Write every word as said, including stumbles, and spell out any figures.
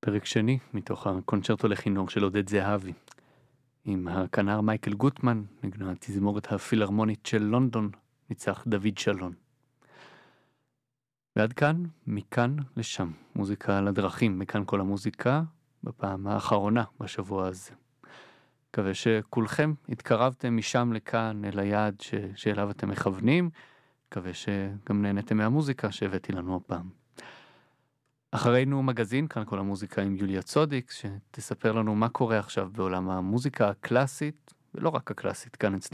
פרק שני מתוך הקונצ'רטו לכינור של עודד זהבי. עם הכנר מייקל גוטמן, נגנה התזמורת הפילהרמונית של לונדון, ניצח דוד שלון. ועד כאן, מכאן לשם, מוזיקה על הדרכים, מכאן כל המוזיקה, בפעם האחרונה בשבוע הזה. מקווה שכולכם התקרבתם משם לכאן, אל היעד ש... שאליו אתם מכוונים, מקווה שגם נהנתם מהמוזיקה שהבאתי לנו הפעם. אחרינו מגזין, כאן כל המוזיקה עם יוליה צודיק, שתספר לנו מה קורה עכשיו בעולם המוזיקה הקלאסית, ולא רק הקלאסית, כאן אצלנו